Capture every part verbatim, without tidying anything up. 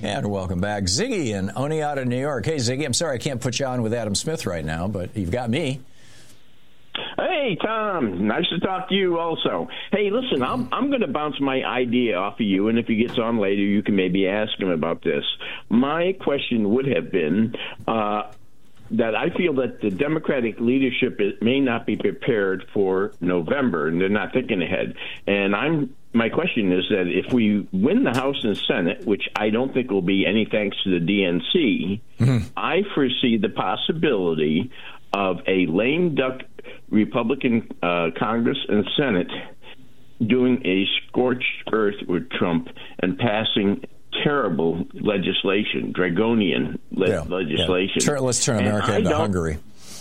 And welcome back. Ziggy in Oneonta, New York. Hey, Ziggy, I'm sorry I can't put you on with Adam Smith right now, but you've got me. Hey, Tom. Nice to talk to you also. Hey, listen, I'm, I'm going to bounce my idea off of you, and if he gets on later, you can maybe ask him about this. My question would have been uh, that I feel that the Democratic leadership is, may not be prepared for November, and they're not thinking ahead. And I'm my question is that if we win the House and Senate, which I don't think will be any thanks to the D N C, mm-hmm. I foresee the possibility of a lame duck Republican uh, Congress and Senate doing a scorched earth with Trump and passing terrible legislation, draconian le- yeah, legislation. Yeah. Turn, let's turn America into Hungary.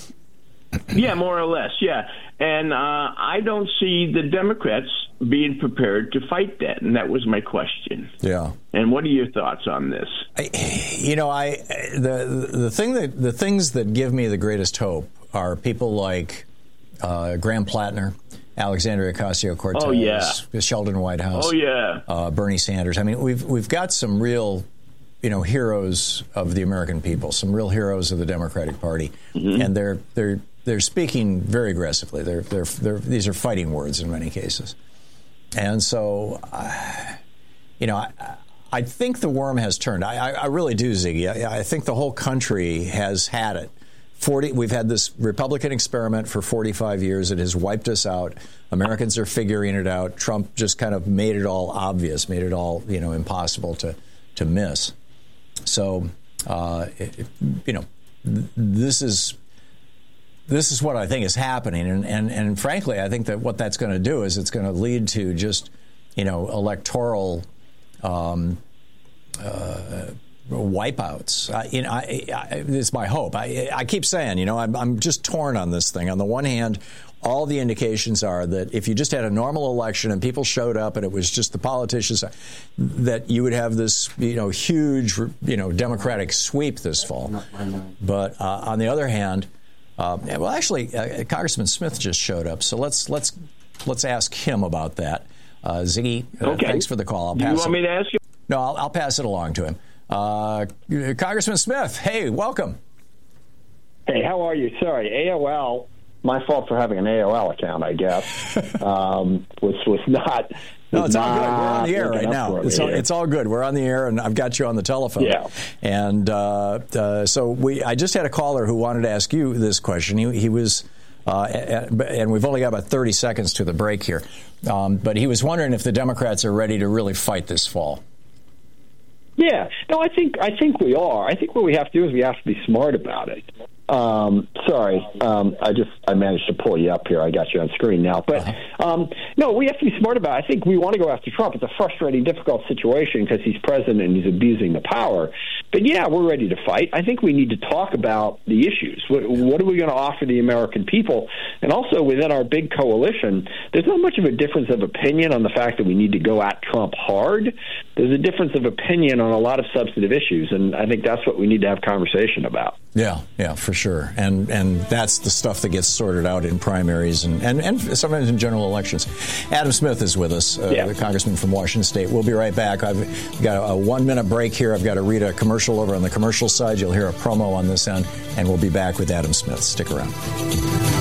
Yeah, more or less, yeah. And uh, I don't see the Democrats being prepared to fight that, and that was my question. Yeah. And what are your thoughts on this? I, you know, I the the thing that the things that give me the greatest hope are people like uh, Graham Plattner, Alexandria Ocasio-Cortez, oh, yeah. Sheldon Whitehouse, oh yeah, uh, Bernie Sanders. I mean, we've we've got some real, you know, heroes of the American people, some real heroes of the Democratic Party, mm-hmm. and they're they're. They're speaking very aggressively. They're, they're, they're, these are fighting words in many cases. And so, uh, you know, I, I think the worm has turned. I, I, I really do, Ziggy. I, I think the whole country has had it. forty We've had this Republican experiment for forty-five years. It has wiped us out. Americans are figuring it out. Trump just kind of made it all obvious, made it all, you know, impossible to, to miss. So, uh, it, you know, th- this is... This is what I think is happening, and, and, and frankly, I think that what that's going to do is it's going to lead to just, you know, electoral um, uh, wipeouts. I, you know, I, I, it's my hope. I, I keep saying, you know, I'm, I'm just torn on this thing. On the one hand, all the indications are that if you just had a normal election and people showed up and it was just the politicians, that you would have this, you know, huge, you know, Democratic sweep this fall. But uh, on the other hand, Uh, well, actually, uh, Congressman Smith just showed up, so let's let's let's ask him about that. Uh, Ziggy, uh, okay. thanks for the call. I'll pass pass you want it. me to ask you? No, I'll, I'll pass it along to him. Uh, Congressman Smith, hey, welcome. Hey, how are you? Sorry, A O L. My fault for having an A O L account, I guess. um, was was not. No, it's all good. We're on the air right now. It's all, it's all good. We're on the air, and I've got you on the telephone. Yeah. And uh, uh, so we, I just had a caller who wanted to ask you this question. He, he was, uh, and we've only got about thirty seconds to the break here, um, but he was wondering if the Democrats are ready to really fight this fall. Yeah. No, I think I think we are. I think what we have to do is we have to be smart about it. Um, sorry, um, I just I managed to pull you up here. I got you on screen now. But um, no, we have to be smart about it. I think we want to go after Trump. It's a frustrating, difficult situation because he's president and he's abusing the power. But yeah, we're ready to fight. I think we need to talk about the issues. What, what are we going to offer the American people? And also within our big coalition, there's not much of a difference of opinion on the fact that we need to go at Trump hard. There's a difference of opinion on a lot of substantive issues, and I think that's what we need to have conversation about. Yeah, yeah, for sure. And and that's the stuff that gets sorted out in primaries and, and, and sometimes in general elections. Adam Smith is with us, uh, yeah. the congressman from Washington State. We'll be right back. I've got a, a one-minute break here. I've got to read a commercial over on the commercial side. You'll hear a promo on this end, and we'll be back with Adam Smith. Stick around.